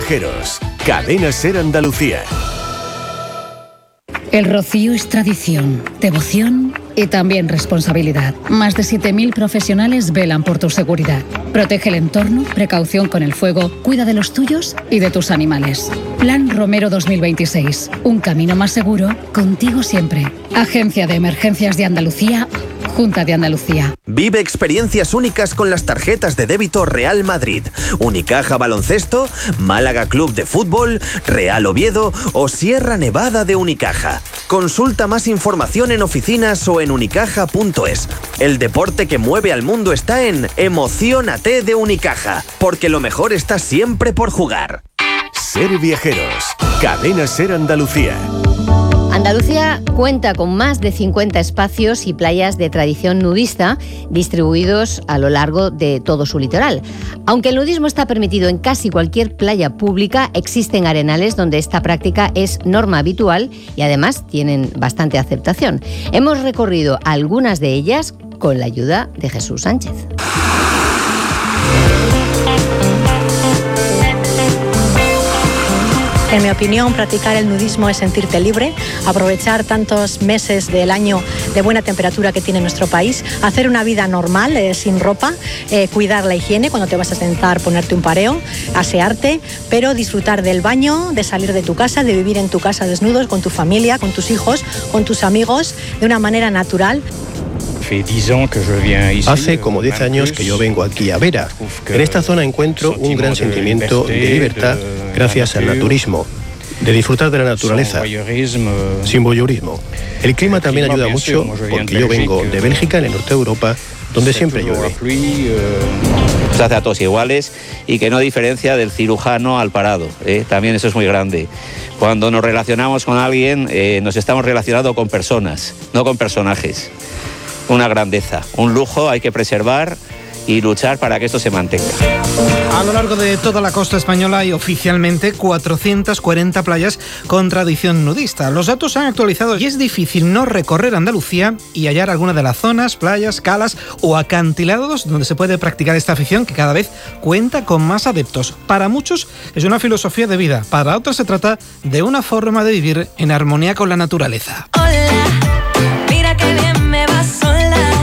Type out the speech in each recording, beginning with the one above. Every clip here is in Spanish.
Viajeros, Cadena Ser Andalucía. El rocío es tradición, devoción y también responsabilidad. Más de 7.000 profesionales velan por tu seguridad. Protege el entorno, precaución con el fuego, cuida de los tuyos y de tus animales. Plan Romero 2026. Un camino más seguro, contigo siempre. Agencia de Emergencias de Andalucía, Junta de Andalucía. Vive experiencias únicas con las tarjetas de débito Real Madrid, Unicaja Baloncesto, Málaga Club de Fútbol, Real Oviedo o Sierra Nevada de Unicaja. Consulta más información en oficinas o en unicaja.es. El deporte que mueve al mundo está en Emociónate de Unicaja, porque lo mejor está siempre por jugar. Ser Viajeros, Cadena Ser Andalucía. Andalucía cuenta con más de 50 espacios y playas de tradición nudista distribuidos a lo largo de todo su litoral. Aunque el nudismo está permitido en casi cualquier playa pública, existen arenales donde esta práctica es norma habitual y además tienen bastante aceptación. Hemos recorrido algunas de ellas con la ayuda de Jesús Sánchez. En mi opinión, practicar el nudismo es sentirte libre, aprovechar tantos meses del año de buena temperatura que tiene nuestro país, hacer una vida normal, sin ropa, cuidar la higiene cuando te vas a sentar, ponerte un pareo, asearte, pero disfrutar del baño, de salir de tu casa, de vivir en tu casa desnudos, con tu familia, con tus hijos, con tus amigos, de una manera natural. Hace como 10 años que yo vengo aquí a Vera. En esta zona encuentro un gran sentimiento de libertad gracias al naturismo, de disfrutar de la naturaleza, sin voyeurismo. El clima también ayuda mucho porque yo vengo de Bélgica, en el norte de Europa, donde siempre llueve. Se hace a todos iguales y que no diferencia del cirujano al parado, también eso es muy grande. Cuando nos relacionamos con alguien, nos estamos relacionando con personas, no con personajes. Una grandeza, un lujo, hay que preservar y luchar para que esto se mantenga. A lo largo de toda la costa española hay oficialmente 440 playas con tradición nudista. Los datos se han actualizado y es difícil no recorrer Andalucía y hallar alguna de las zonas, playas, calas o acantilados donde se puede practicar esta afición que cada vez cuenta con más adeptos. Para muchos es una filosofía de vida, para otros se trata de una forma de vivir en armonía con la naturaleza. Hola, mira qué bien me va sola.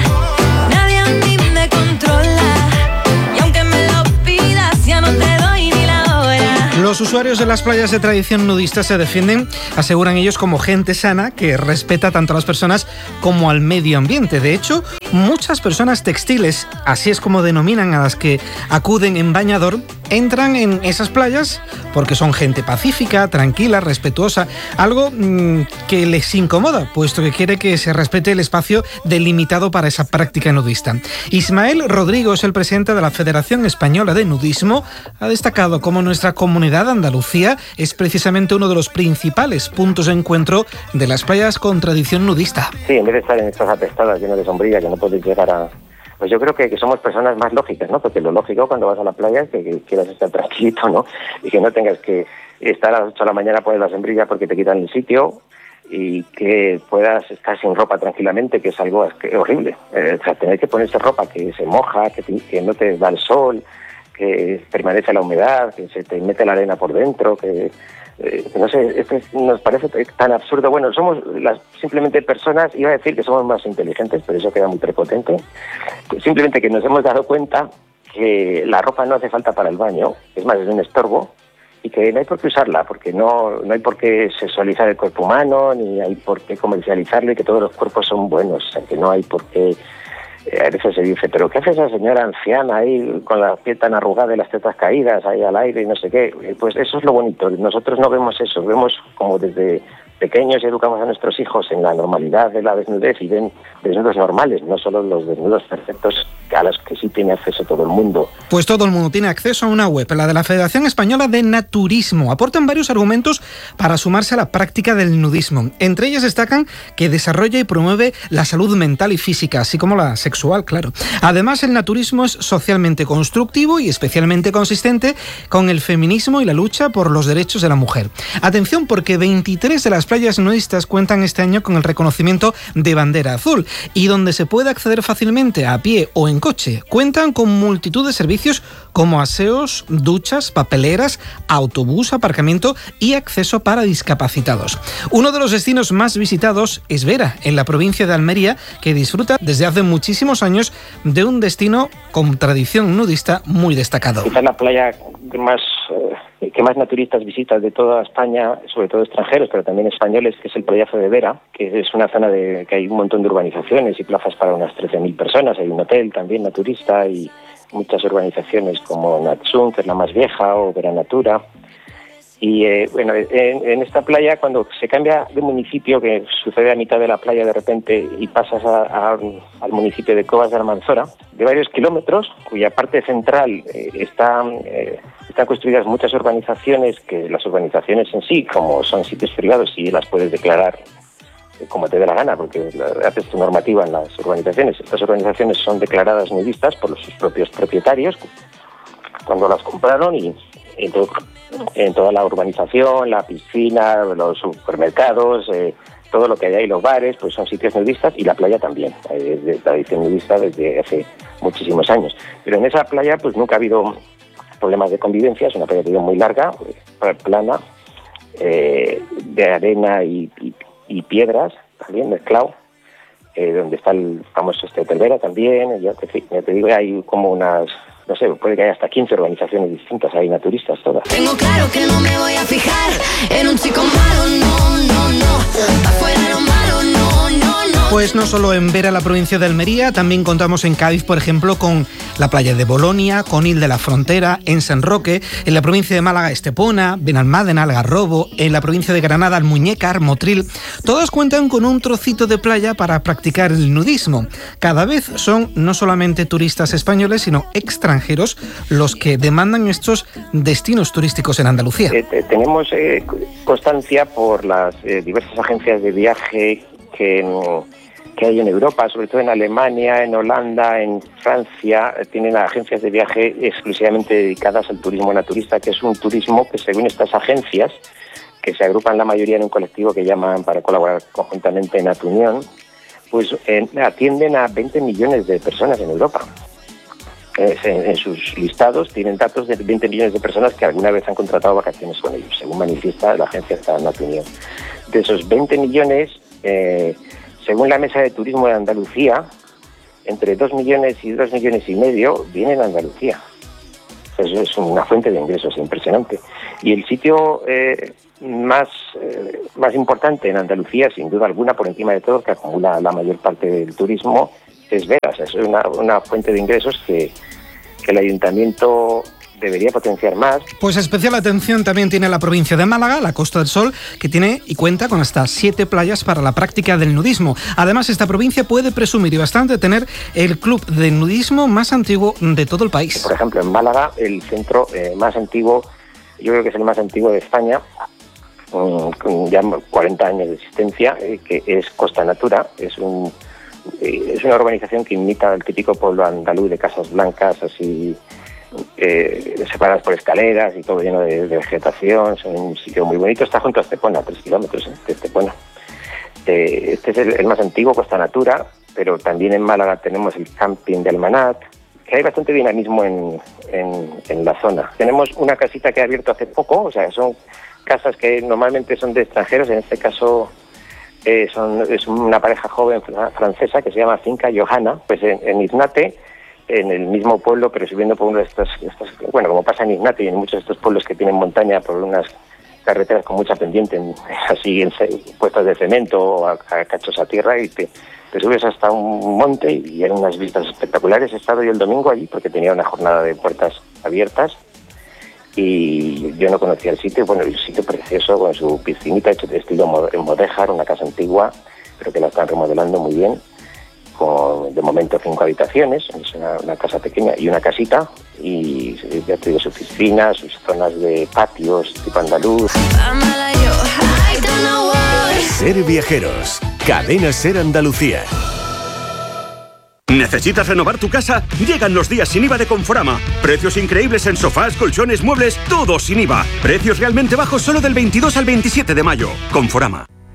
Los usuarios de las playas de tradición nudista se defienden, aseguran ellos, como gente sana que respeta tanto a las personas como al medio ambiente. De hecho, muchas personas textiles, así es como denominan a las que acuden en bañador, entran en esas playas porque son gente pacífica, tranquila, respetuosa, algo que les incomoda, puesto que quiere que se respete el espacio delimitado para esa práctica nudista. Ismael Rodrigo es el presidente de la Federación Española de Nudismo. Ha destacado cómo nuestra comunidad Andalucía es precisamente uno de los principales puntos de encuentro de las playas con tradición nudista. Sí, en vez de estar en estas atestadas llenas de sombrilla que no puedes llegar a... Pues yo creo que somos personas más lógicas, ¿no? Porque lo lógico cuando vas a la playa es que quieras estar tranquilito, ¿no? Y que no tengas que estar a las 8 de la mañana por la sombrilla porque te quitan el sitio y que puedas estar sin ropa tranquilamente, que es algo horrible. O sea, tener que ponerse ropa que se moja, que no te da el sol, que permanece la humedad, que se te mete la arena por dentro, que no sé, esto nos parece tan absurdo. Bueno, somos simplemente personas, iba a decir que somos más inteligentes, pero eso queda muy prepotente. Simplemente que nos hemos dado cuenta que la ropa no hace falta para el baño, es más, es un estorbo, y que no hay por qué usarla, porque no hay por qué sexualizar el cuerpo humano, ni hay por qué comercializarlo, y que todos los cuerpos son buenos, o sea, que no hay por qué... A veces se dice, pero ¿qué hace esa señora anciana ahí con la piel tan arrugada y las tetas caídas ahí al aire y no sé qué? Pues eso es lo bonito. Nosotros no vemos eso, vemos como desde pequeños educamos a nuestros hijos en la normalidad de la desnudez y ven desnudos normales, no solo los desnudos perfectos a los que sí tiene acceso todo el mundo. Pues todo el mundo tiene acceso a una web, la de la Federación Española de Naturismo. Aportan varios argumentos para sumarse a la práctica del nudismo. Entre ellas destacan que desarrolla y promueve la salud mental y física, así como la sexual, claro. Además, el naturismo es socialmente constructivo y especialmente consistente con el feminismo y la lucha por los derechos de la mujer. Atención, porque 23 de las playas nudistas cuentan este año con el reconocimiento de bandera azul y donde se puede acceder fácilmente a pie o en coche. Cuentan con multitud de servicios como aseos, duchas, papeleras, autobús, aparcamiento y acceso para discapacitados. Uno de los destinos más visitados es Vera, en la provincia de Almería, que disfruta desde hace muchísimos años de un destino con tradición nudista muy destacado. Quizá la playa que más naturistas visitan de toda España, sobre todo extranjeros, pero también españoles, que es el Pollazo de Vera, que es una zona que hay un montón de urbanizaciones y plazas para unas 13.000 personas. Hay un hotel también naturista y muchas urbanizaciones como Natsun, que es la más vieja, o Vera Natura. Y en esta playa, cuando se cambia de municipio, que sucede a mitad de la playa de repente, y pasas al municipio de Covas de Almanzora, de varios kilómetros, cuya parte central están construidas muchas urbanizaciones, que las urbanizaciones en sí, como son sitios privados, sí las puedes declarar como te dé la gana, porque haces tu normativa en las urbanizaciones. Estas urbanizaciones son declaradas nudistas por sus propios propietarios cuando las compraron, y en toda la urbanización, la piscina, los supermercados, todo lo que hay ahí, los bares, pues son sitios nudistas, y la playa también, es de tradición nudista desde hace muchísimos años. Pero en esa playa pues nunca ha habido problemas de convivencia, es una playa que muy larga, plana, de arena y piedras, también mezclado, donde está el famoso Hotel Vera también. Ya te digo, hay como unas, no sé, puede que haya hasta 15 organizaciones distintas ahí, naturistas todas. Tengo claro que no me voy a fijar en un chico malo, no, afuera lo malo, no. Pues no solo en Vera, la provincia de Almería, también contamos en Cádiz, por ejemplo, con la playa de Bolonia, Conil de la Frontera, en San Roque, en la provincia de Málaga, Estepona, Benalmádena, Algarrobo, en la provincia de Granada, Almuñécar, Motril. Todas cuentan con un trocito de playa para practicar el nudismo. Cada vez son no solamente turistas españoles, sino extranjeros los que demandan estos destinos turísticos en Andalucía. Tenemos constancia por las diversas agencias de viaje que hay en Europa, sobre todo en Alemania, en Holanda, en Francia. Tienen agencias de viaje exclusivamente dedicadas al turismo naturista, que es un turismo que, según estas agencias, que se agrupan la mayoría en un colectivo que llaman para colaborar conjuntamente Natunión, pues atienden a 20 millones de personas en Europa. En sus listados tienen datos de 20 millones de personas que alguna vez han contratado vacaciones con ellos, según manifiesta la agencia Natunión. De esos 20 millones... según la Mesa de Turismo de Andalucía, entre 2 millones y 2 millones y medio vienen a Andalucía. Eso es una fuente de ingresos impresionante. Y el sitio más importante en Andalucía, sin duda alguna, por encima de todo, que acumula la mayor parte del turismo, es Vera. O sea, es una fuente de ingresos que el ayuntamiento debería potenciar más. Pues especial atención también tiene la provincia de Málaga, la Costa del Sol, que tiene y cuenta con hasta 7 playas para la práctica del nudismo. Además, esta provincia puede presumir y bastante tener el club de nudismo más antiguo de todo el país. Por ejemplo, en Málaga, el centro más antiguo, yo creo que es el más antiguo de España, con ya 40 años de existencia, que es Costa Natura. Es una urbanización que imita el típico pueblo andaluz de casas blancas, así separadas por escaleras y todo lleno de vegetación. Es un sitio muy bonito, está junto a Estepona, 3 kilómetros de Estepona. Este es el más antiguo, Costa Natura, pero también en Málaga tenemos el camping de Almanat, que hay bastante dinamismo en la zona. Tenemos una casita que ha abierto hace poco, o sea, son casas que normalmente son de extranjeros, en este caso es una pareja joven francesa que se llama Finca Johanna, pues en Iznate, en el mismo pueblo, pero subiendo por uno de estos, bueno, como pasa en Ignate y en muchos de estos pueblos que tienen montaña, por unas carreteras con mucha pendiente, así en puestas de cemento o a cachos a tierra, y te subes hasta un monte y hay unas vistas espectaculares. He estado yo el domingo allí porque tenía una jornada de puertas abiertas y yo no conocía el sitio. Bueno, el sitio precioso, con su piscinita hecho de estilo mudéjar, una casa antigua, pero que la están remodelando muy bien. Con, de momento, 5 habitaciones, es una casa pequeña y una casita, y ya te digo, su piscina, sus zonas de patios tipo andaluz. Ser Viajeros, Cadena Ser Andalucía. ¿Necesitas renovar tu casa? Llegan los días sin IVA de Conforama. Precios increíbles en sofás, colchones, muebles, todo sin IVA. Precios realmente bajos solo del 22 al 27 de mayo. Conforama.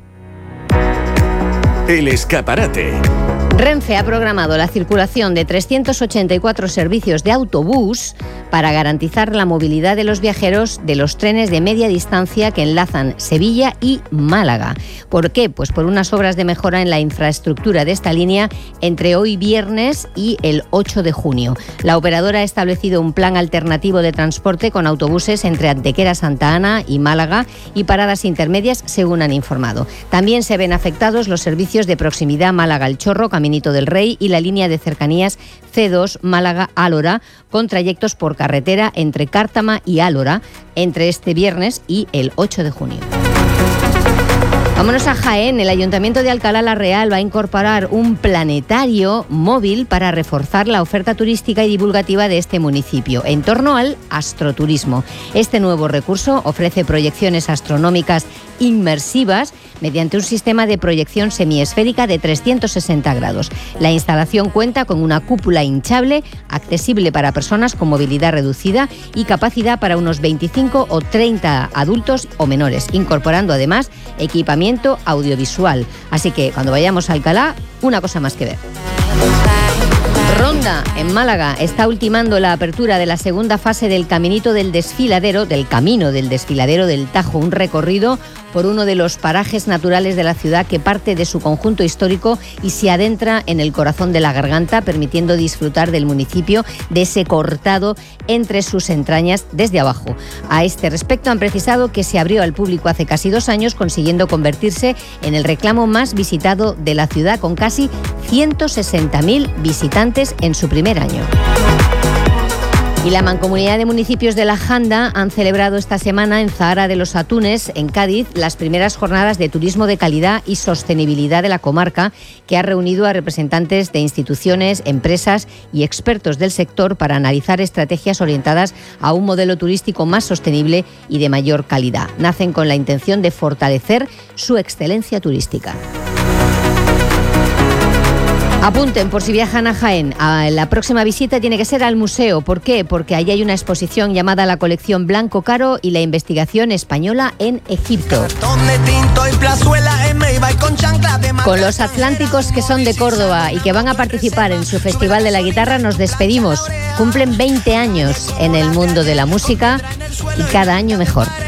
El Escaparate. Renfe ha programado la circulación de 384 servicios de autobús para garantizar la movilidad de los viajeros de los trenes de media distancia que enlazan Sevilla y Málaga. ¿Por qué? Pues por unas obras de mejora en la infraestructura de esta línea entre hoy viernes y el 8 de junio. La operadora ha establecido un plan alternativo de transporte con autobuses entre Antequera, Santa Ana y Málaga y paradas intermedias, según han informado. También se ven afectados los servicios de proximidad Málaga-El Chorro, Caminito del Rey y la línea de cercanías C2 Málaga-Álora, con trayectos por carretera entre Cártama y Álora entre este viernes y el 8 de junio. Vámonos a Jaén. El Ayuntamiento de Alcalá la Real va a incorporar un planetario móvil para reforzar la oferta turística y divulgativa de este municipio en torno al astroturismo. Este nuevo recurso ofrece proyecciones astronómicas inmersivas mediante un sistema de proyección semiesférica de 360 grados. La instalación cuenta con una cúpula hinchable, accesible para personas con movilidad reducida y capacidad para unos 25 o 30 adultos o menores, incorporando además equipamiento audiovisual. Así que cuando vayamos a Alcalá, una cosa más que ver. Ronda, en Málaga, está ultimando la apertura de la segunda fase del Camino del Desfiladero del Tajo, un recorrido por uno de los parajes naturales de la ciudad que parte de su conjunto histórico y se adentra en el corazón de la Garganta, permitiendo disfrutar del municipio, de ese cortado entre sus entrañas desde abajo. A este respecto han precisado que se abrió al público hace casi 2 años, consiguiendo convertirse en el reclamo más visitado de la ciudad, con casi 160.000 visitantes en su primer año. Y la Mancomunidad de Municipios de la Janda han celebrado esta semana en Zahara de los Atunes, en Cádiz, las primeras jornadas de turismo de calidad y sostenibilidad de la comarca, que ha reunido a representantes de instituciones, empresas y expertos del sector para analizar estrategias orientadas a un modelo turístico más sostenible y de mayor calidad. Nacen con la intención de fortalecer su excelencia turística. Apunten por si viajan a Jaén. La próxima visita tiene que ser al museo. ¿Por qué? Porque allí hay una exposición llamada La colección Blanco Caro y la investigación española en Egipto. Con los Atlánticos, que son de Córdoba y que van a participar en su Festival de la Guitarra, nos despedimos. Cumplen 20 años en el mundo de la música y cada año mejor.